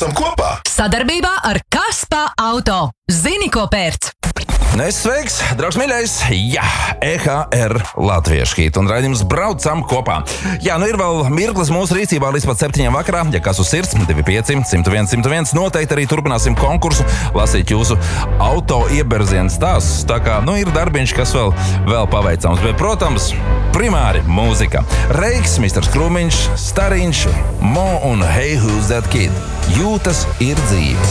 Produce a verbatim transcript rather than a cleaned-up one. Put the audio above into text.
braucam kopā! Sadarbībā ar Kaspa Auto. Zini, ko pērc? Nes sveiks, draugs mīļais, jā, E H R latviešu hit un raidījums braucam kopā. Jā, nu ir vēl mirklis mūsu rīcībā līdz pat septiņiem vakarā, ja kas uz sirds, divi pieci, simts viens, simts viens, noteikti arī turpināsim konkursu, lasīt jūsu auto ieberzienu stāstus, tā kā, nu ir darbiņš, kas vēl, vēl paveicams, bet, protams, primāri mūzika. Reiks, misters Krūmiņš, Stariņš, Mo un Hey Who's That Kid. Jūtas ir dzīve.